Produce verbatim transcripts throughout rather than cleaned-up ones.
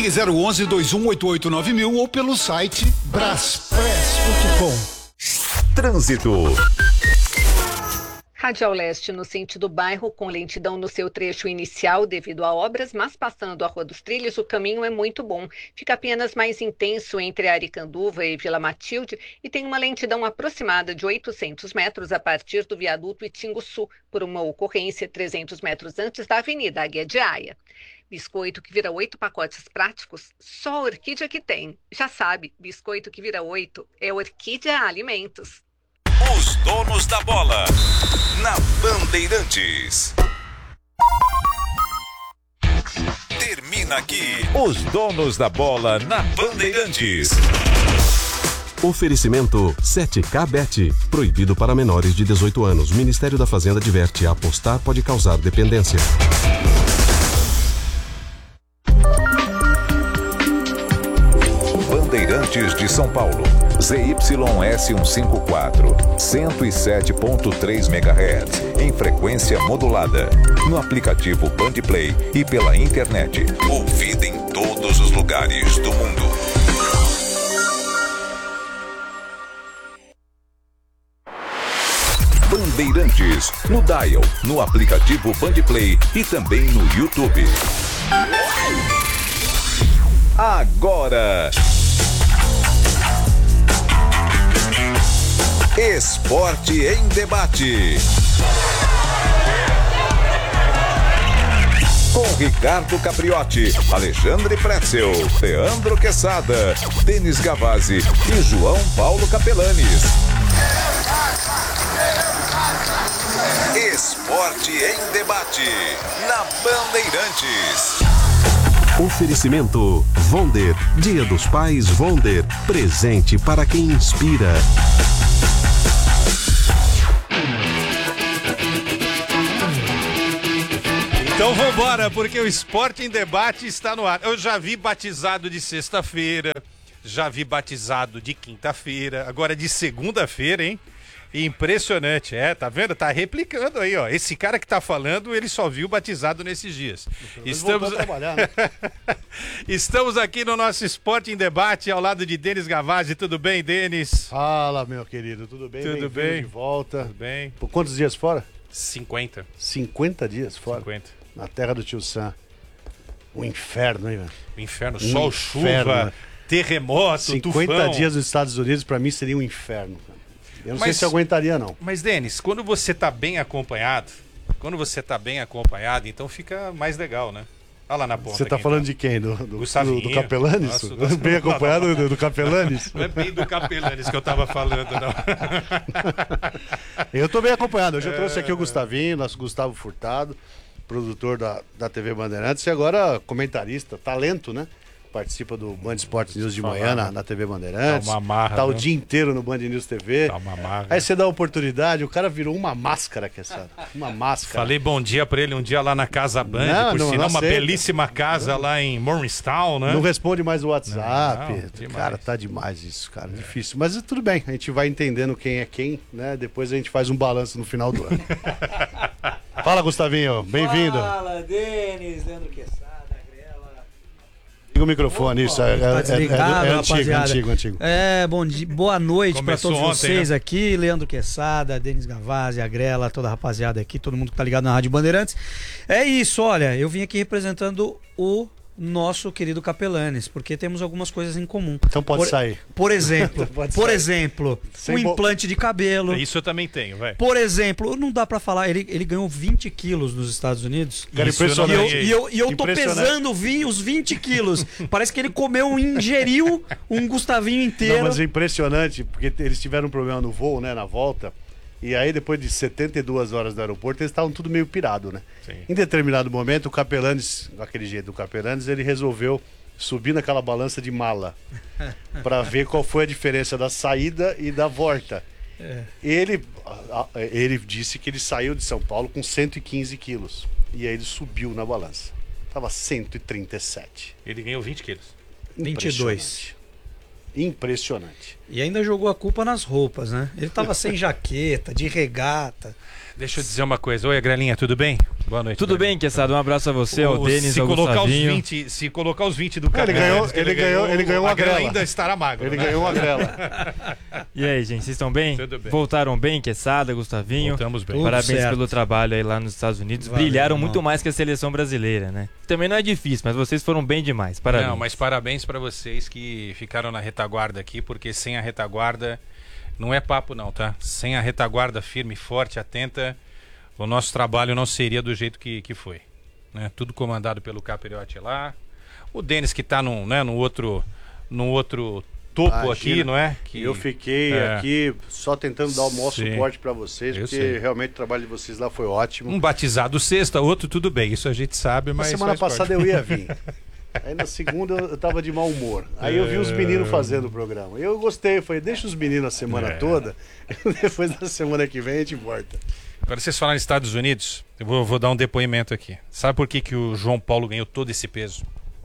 Ligue zero onze, dois um oito oito nove mil ou pelo site braspress ponto com. Trânsito. Radial Leste, no sentido bairro, com lentidão no seu trecho inicial devido a obras, mas passando a Rua dos Trilhos, o caminho é muito bom. Fica apenas mais intenso entre Aricanduva e Vila Matilde e tem uma lentidão aproximada de oitocentos metros a partir do viaduto Itinguçu, por uma ocorrência trezentos metros antes da Avenida Águia de Aia. Biscoito que vira oito pacotes práticos, só a Orquídea que tem. Já sabe, biscoito que vira oito é Orquídea Alimentos. Os donos da bola, na Bandeirantes. Termina aqui, os donos da bola na Bandeirantes. Oferecimento sete K Bet. Proibido para menores de dezoito anos. Ministério da Fazenda adverte: apostar pode causar dependência. Bandeirantes de São Paulo, Z Y S cento e cinquenta e quatro, cento e sete ponto três megahertz, em frequência modulada, no aplicativo Bandplay e pela internet, ouvida em todos os lugares do mundo. Bandeirantes, no Dial, no aplicativo Bandplay e também no YouTube. Agora, Esporte em Debate. Com Ricardo Capriotti, Alexandre Pretzel, Leandro Quesada, Denis Gavazzi e João Paulo Capelanes. Esporte em Debate, na Bandeirantes. Oferecimento Vonder. Dia dos Pais Vonder. Presente para quem inspira. Então vambora, porque o Esporte em Debate está no ar. Eu já vi batizado de sexta-feira, já vi batizado de quinta-feira, agora de segunda-feira, hein? Impressionante, é, tá vendo? Tá replicando aí, ó. Esse cara que tá falando, ele só viu batizado nesses dias. Estamos... Né? Estamos aqui no nosso Esporte em Debate, ao lado de Denis Gavazzi. Tudo bem, Denis? Fala, meu querido, tudo bem? Tudo bem? bem. De volta. Tudo bem. Por quantos dias fora? cinquenta. cinquenta dias fora? cinquenta. Na terra do tio Sam. Um inferno, hein, velho? O inferno, um sol, inferno, chuva, né? terremoto, cinquenta tufão. dias nos Estados Unidos, pra mim, seria um inferno, cara. Eu não Mas, sei se eu aguentaria, não. Mas, Denis, quando você tá bem acompanhado, quando você tá bem acompanhado, então fica mais legal, né? Olha lá na ponta. Você tá aqui, falando então. de quem? Do, do, Gustavinho. do, do Capelanes? Nossa, do... Bem acompanhado do, do Capelanes? Não é bem do Capelanes que eu tava falando, não. Eu tô bem acompanhado. Hoje eu trouxe aqui o Gustavinho, nosso Gustavo Furtado, produtor da, da T V Bandeirantes e agora comentarista, talento, né? Participa do Band Esportes News de manhã na, na T V Bandeirantes. Tá uma marra, Tá o viu? dia inteiro no Band News T V. Tá uma marra. Aí você dá a oportunidade, o cara virou uma máscara, que essa, uma máscara. Falei bom dia pra ele um dia lá na Casa Band, Não, por não, sinal, não uma aceita. belíssima casa lá em Morristown, né? Não responde mais o WhatsApp. Não, não, demais. Cara, tá demais isso, cara. Difícil. Mas tudo bem, a gente vai entendendo quem é quem, né? Depois a gente faz um balanço no final do ano. Fala, Gustavinho. Bem-vindo. Fala, Denis, Leandro Quesada. Liga o microfone, isso é, Tá é, desligado, é, é antigo, rapaziada. antigo, antigo. É, bom dia, boa noite pra Começou todos ontem, vocês né? aqui, Leandro Quesada, Denis Gavazzi, a Grela, toda a rapaziada aqui, todo mundo que tá ligado na Rádio Bandeirantes. É isso, olha, eu vim aqui representando o nosso querido Capelanes, porque temos algumas coisas em comum. Então pode por, sair. Por exemplo, Pode por sair. exemplo, Sem um bo- implante de cabelo. Isso eu também tenho, vai. Por exemplo, não dá pra falar, ele, ele ganhou vinte quilos nos Estados Unidos. Cara, Isso eu não E eu, ganhei. e eu, e eu tô Impressionante. pesando vi- os vinte quilos. Parece que ele comeu, ingeriu um Gustavinho inteiro. Não, mas é impressionante, porque eles tiveram um problema no voo, né, na volta. E aí, depois de setenta e duas horas do aeroporto, eles estavam tudo meio pirado, né? Sim. Em determinado momento, o Capelanes, aquele jeito do Capelanes, ele resolveu subir naquela balança de mala para ver qual foi a diferença da saída e da volta. É. Ele, a- a- ele disse que ele saiu de São Paulo com cento e quinze quilos. E aí ele subiu na balança. Tava cento e trinta e sete. Ele ganhou vinte quilos. vinte e dois. Impressionante. Impressionante. E ainda jogou a culpa nas roupas, né? Ele tava sem jaqueta, de regata. Deixa eu dizer uma coisa. Oi, Grelinha, tudo bem? Boa noite. Tudo bem, Quesada? Um abraço a você, ao Denis, se ao colocar os Gustavinho. vinte, Se colocar os vinte do cara, ele ganhou, ele ganhou, ele ganhou uma a grela grela. ainda estará magro. Ele né? ganhou uma grela. E aí, gente, vocês estão bem? Tudo bem. Voltaram bem, Quesada, Gustavinho? Voltamos bem. Tudo Parabéns certo. pelo trabalho aí lá nos Estados Unidos. Valeu, Brilharam irmão. muito mais que a seleção brasileira, né? Também não é difícil, mas vocês foram bem demais. Parabéns. Não, mas parabéns para vocês que ficaram na retaguarda aqui, porque sem a retaguarda não é papo não, tá? Sem a retaguarda firme, forte, atenta, o nosso trabalho não seria do jeito que, que foi. Né? Tudo comandado pelo Capriotti lá. O Denis que tá num, né, no outro, no outro topo Imagina. aqui, não é? Que Eu fiquei é. aqui só tentando dar o maior Sim. suporte pra vocês, Eu porque sei. realmente o trabalho de vocês lá foi ótimo. um batizado sexta, outro tudo bem, isso a gente sabe, Na mas semana faz passada parte. eu ia vir. Aí na segunda eu tava de mau humor. Aí eu vi os meninos fazendo o programa. Eu gostei, falei, deixa os meninos a semana É. toda, depois da semana que vem a gente volta. Agora vocês falaram nos Estados Unidos, eu vou, vou dar um depoimento aqui. Sabe por que, que o João Paulo ganhou todo esse peso?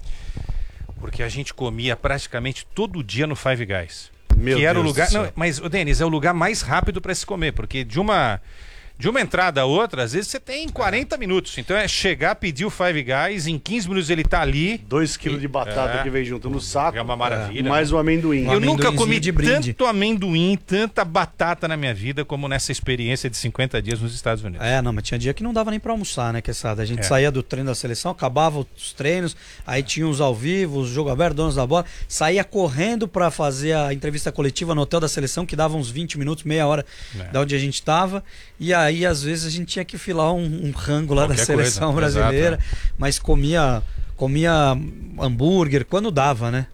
Porque a gente comia praticamente todo dia no Five Guys. Meu que era Deus o lugar. do céu. Não, mas, o Denis, é o lugar mais rápido para se comer, porque de uma. De uma entrada a outra, às vezes você tem quarenta minutos. Então é chegar, pedir o Five Guys, em quinze minutos ele tá ali. Dois quilos de batata É. que vem junto no saco. É uma maravilha, Mais né? um amendoim. Um Eu nunca amendoinzinho comi de brinde. tanto amendoim, tanta batata na minha vida como nessa experiência de cinquenta dias nos Estados Unidos. É, não, mas tinha dia que não dava nem pra almoçar, né, Quesada? A gente É. saía do treino da seleção, acabava os treinos, aí tinha os ao vivo, os jogo aberto, donos da bola, saía correndo pra fazer a entrevista coletiva no hotel da seleção, que dava uns vinte minutos, meia hora É. da onde a gente tava, e aí às vezes a gente tinha que filar um, um rango lá Qualquer da seleção coisa, brasileira, exato, mas comia, comia hambúrguer quando dava, né?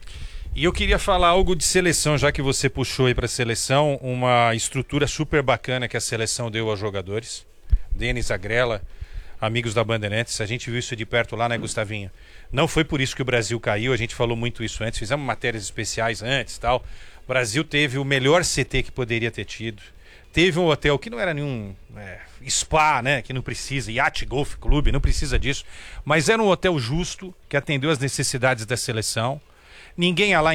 E eu queria falar algo de seleção, já que você puxou aí para a seleção, uma estrutura super bacana que a seleção deu aos jogadores. Denis, Agrela, amigos da Bandeirantes, a gente viu isso de perto lá, né, Gustavinho? Não foi por isso que o Brasil caiu, a gente falou muito isso antes, fizemos matérias especiais antes e tal. O Brasil teve o melhor C T que poderia ter tido. Teve um hotel que não era nenhum é, spa, né? Que não precisa, Yacht Golf Club, não precisa disso. Mas era um hotel justo, que atendeu às necessidades da seleção. Ninguém ia lá